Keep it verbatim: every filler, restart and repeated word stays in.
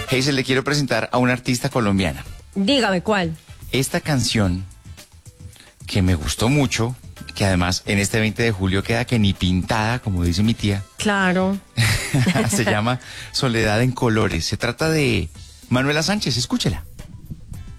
Hazel, le quiero presentar a una artista colombiana. Dígame, ¿cuál? Esta canción, que me gustó mucho, que además en este veinte de julio queda que ni pintada, como dice mi tía. Claro. Se llama Soledad en Colores. Se trata de Manuela Sánchez, escúchela.